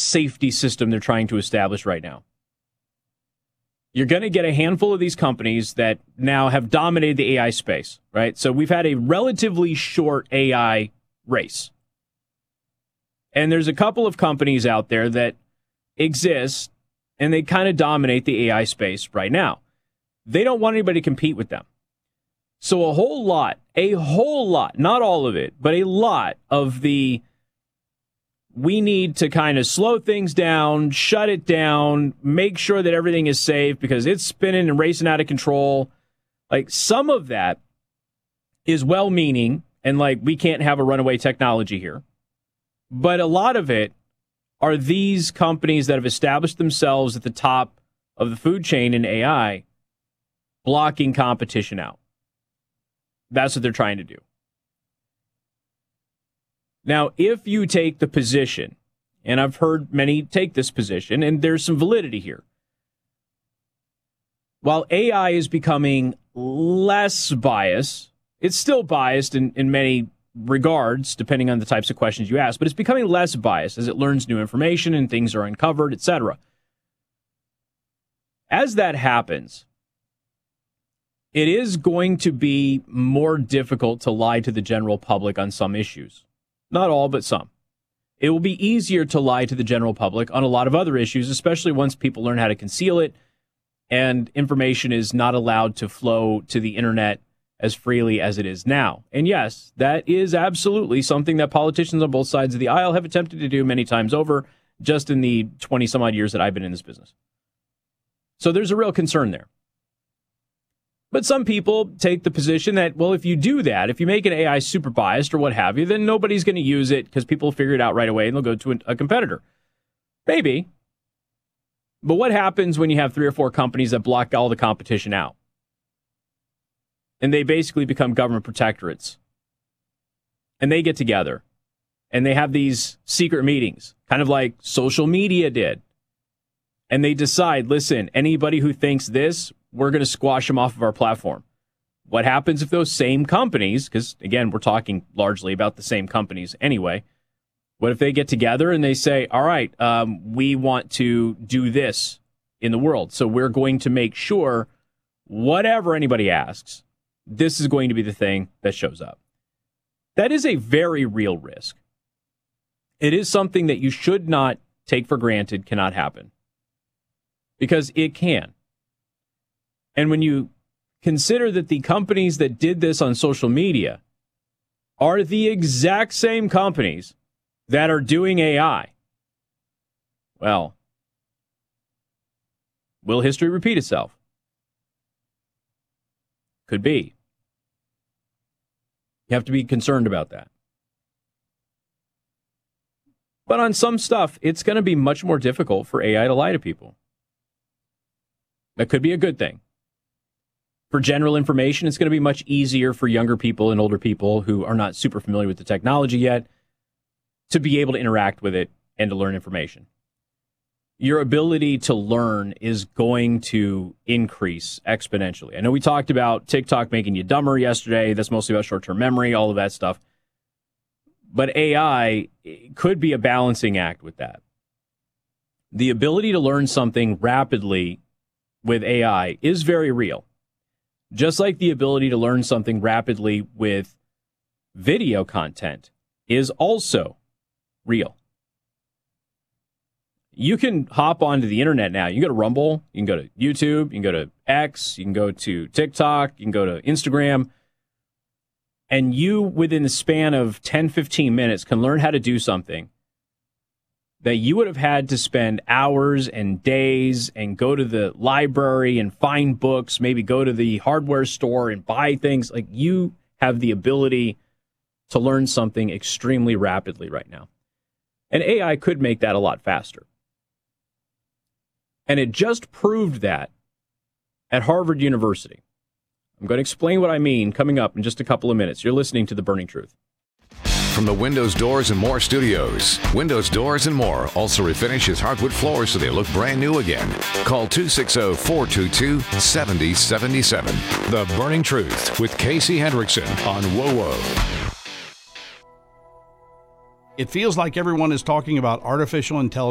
safety system they're trying to establish right now. You're going to get a handful of these companies that now have dominated the AI space, right? So we've had a relatively short AI race. And there's a couple of companies out there that exist, and they kind of dominate the AI space right now. They don't want anybody to compete with them. So a whole lot, not all of it, but a lot of the we need to kind of slow things down, shut it down, make sure that everything is safe because it's spinning and racing out of control. Like, some of that is well-meaning and like, we can't have a runaway technology here. But a lot of it are these companies that have established themselves at the top of the food chain in AI, blocking competition out. That's what they're trying to do. Now, if you take the position, and I've heard many take this position, and there's some validity here. While AI is becoming less biased, it's still biased in many regards, depending on the types of questions you ask, but it's becoming less biased as it learns new information and things are uncovered, etc. As that happens, it is going to be more difficult to lie to the general public on some issues. Not all, but some. It will be easier to lie to the general public on a lot of other issues, especially once people learn how to conceal it and information is not allowed to flow to the internet as freely as it is now. And yes, that is absolutely something that politicians on both sides of the aisle have attempted to do many times over, just in the 20-some-odd years that I've been in this business. So there's a real concern there. But some people take the position that, well, if you do that, if you make an AI super biased or what have you, then nobody's going to use it because people will figure it out right away and they'll go to a competitor. Maybe. But what happens when you have 3 or 4 companies that block all the competition out? And they basically become government protectorates. And they get together. And they have these secret meetings, kind of like social media did. And they decide, listen, anybody who thinks this, we're going to squash them off of our platform. What happens if those same companies, because again, we're talking largely about the same companies anyway, what if they get together and they say, all right, we want to do this in the world. So we're going to make sure whatever anybody asks, this is going to be the thing that shows up. That is a very real risk. It is something that you should not take for granted cannot happen. Because it can. And when you consider that the companies that did this on social media are the exact same companies that are doing AI, well, will history repeat itself? Could be. You have to be concerned about that. But on some stuff, it's going to be much more difficult for AI to lie to people. That could be a good thing. For general information, it's going to be much easier for younger people and older people who are not super familiar with the technology yet to be able to interact with it and to learn information. Your ability to learn is going to increase exponentially. I know we talked about TikTok making you dumber yesterday. That's mostly about short-term memory, all of that stuff. But AI could be a balancing act with that. The ability to learn something rapidly with AI is very real. Just like the ability to learn something rapidly with video content is also real. You can hop onto the internet now. You can go to Rumble, you can go to YouTube, you can go to X, you can go to TikTok, you can go to Instagram, and you, within the span of 10, 15 minutes, can learn how to do something that you would have had to spend hours and days and go to the library and find books, maybe go to the hardware store and buy things. Like, you have the ability to learn something extremely rapidly right now. And AI could make that a lot faster. And it just proved that at Harvard University. I'm going to explain what I mean coming up in just a couple of minutes. You're listening to The Burning Truth. From the Windows Doors and More Studios, Windows Doors and More also refinishes hardwood floors so they look brand new again. Call 260-422-7077. The Burning Truth with Casey Hendrickson on WOWO. It feels like everyone is talking about artificial intelligence